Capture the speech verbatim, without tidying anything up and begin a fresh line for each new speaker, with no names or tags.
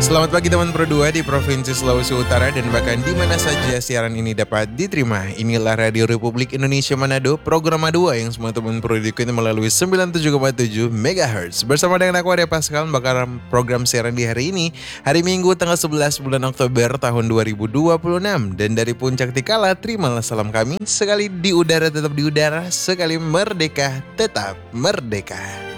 Selamat pagi teman Pro dua di Provinsi Sulawesi Utara dan bahkan di mana saja siaran ini dapat diterima. Inilah Radio Republik Indonesia Manado, program A dua yang semua teman Pro diikuti melalui sembilan puluh tujuh koma tujuh megahertz. Bersama dengan aku Arya Pascal, bakal program siaran di hari ini, hari Minggu tanggal sebelas bulan Oktober tahun dua ribu dua puluh enam. Dan dari Puncak Tikala, terimalah salam kami, sekali di udara tetap di udara, sekali merdeka tetap merdeka.